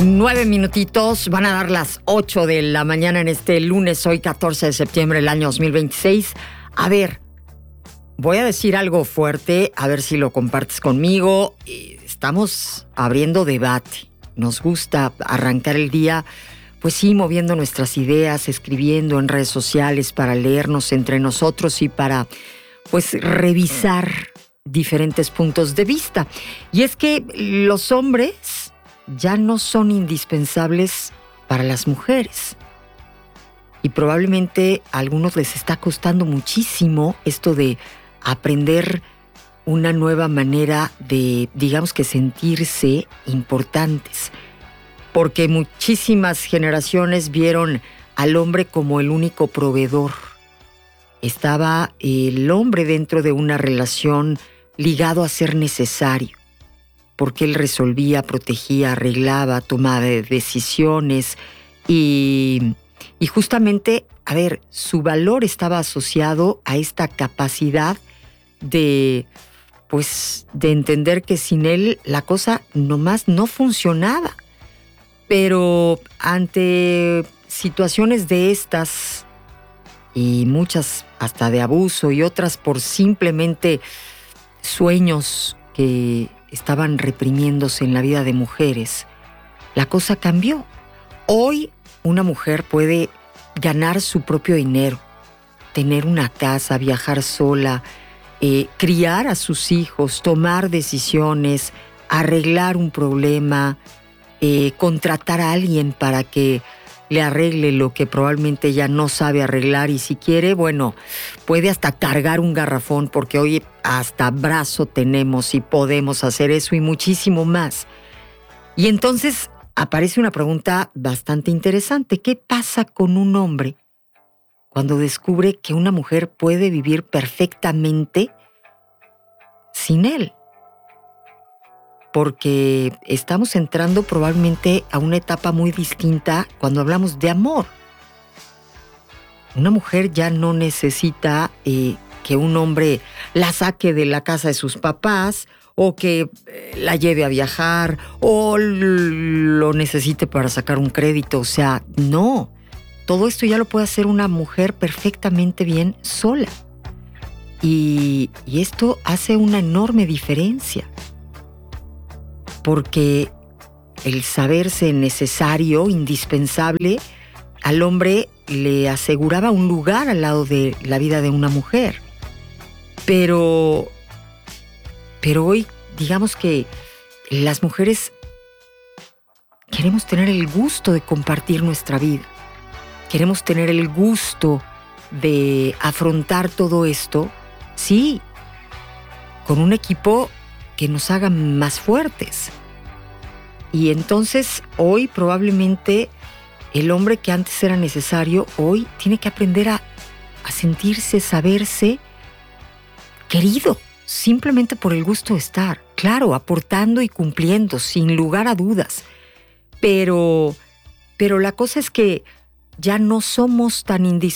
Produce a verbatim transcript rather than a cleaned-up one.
Nueve minutitos, van a dar las ocho de la mañana en este lunes, hoy catorce de septiembre del año dos mil veintiséis. A ver, voy a decir algo fuerte, a ver si lo compartes conmigo. Estamos abriendo debate, nos gusta arrancar el día, pues sí, moviendo nuestras ideas, escribiendo en redes sociales para leernos entre nosotros y para, pues, revisar diferentes puntos de vista. Y es que los hombres ya no son indispensables para las mujeres. Y probablemente a algunos les está costando muchísimo esto de aprender una nueva manera de, digamos que, sentirse importantes. Porque muchísimas generaciones vieron al hombre como el único proveedor. Estaba el hombre dentro de una relación ligado a ser necesario, porque él resolvía, protegía, arreglaba, tomaba decisiones y, y justamente, a ver, su valor estaba asociado a esta capacidad de, pues, de entender que sin él la cosa nomás no funcionaba. Pero ante situaciones de estas, y muchas hasta de abuso y otras por simplemente sueños que estaban reprimiéndose en la vida de mujeres, la cosa cambió. Hoy una mujer puede ganar su propio dinero, tener una casa, viajar sola, eh, criar a sus hijos, tomar decisiones, arreglar un problema, eh, contratar a alguien para que le arregle lo que probablemente ella no sabe arreglar, y si quiere, bueno, puede hasta cargar un garrafón, porque hoy hasta brazo tenemos y podemos hacer eso y muchísimo más. Y entonces aparece una pregunta bastante interesante. ¿Qué pasa con un hombre cuando descubre que una mujer puede vivir perfectamente sin él? Porque estamos entrando probablemente a una etapa muy distinta cuando hablamos de amor. Una mujer ya no necesita eh, que un hombre la saque de la casa de sus papás, o que eh, la lleve a viajar, o lo necesite para sacar un crédito. O sea, no. Todo esto ya lo puede hacer una mujer perfectamente bien sola. Y, y esto hace una enorme diferencia. Porque el saberse necesario, indispensable, al hombre le aseguraba un lugar al lado de la vida de una mujer. Pero, pero hoy, digamos que las mujeres queremos tener el gusto de compartir nuestra vida. Queremos tener el gusto de afrontar todo esto, sí, con un equipo que nos haga más fuertes. Y entonces hoy probablemente el hombre que antes era necesario, hoy tiene que aprender a, a sentirse, saberse querido, simplemente por el gusto de estar. Claro, aportando y cumpliendo, sin lugar a dudas. Pero, pero la cosa es que ya no somos tan indispensables